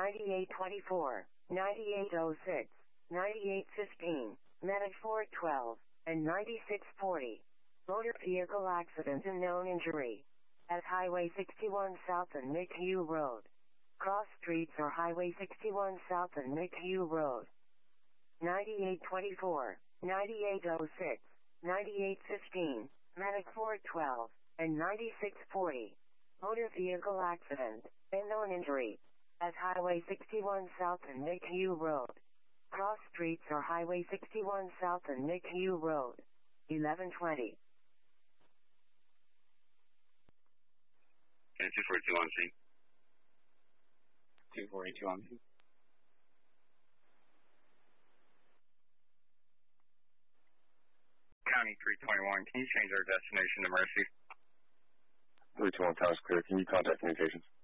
9824, 9806, 9815, Medic 412, and 9640. Motor vehicle accident and known injury. At Highway 61 South and McHugh Road. Cross streets or Highway 61 South and McHugh Road. 9824, 9806, 9815, Medic 412, and 9640. Motor vehicle accident, and known injury. At Highway 61 South and McHugh Road. Cross streets or Highway 61 South and McHugh Road. 1120. Okay, 242 on scene. 242 on scene. County 321, can you change our destination to Mercy? 321 Town's clear. Can you contact communications?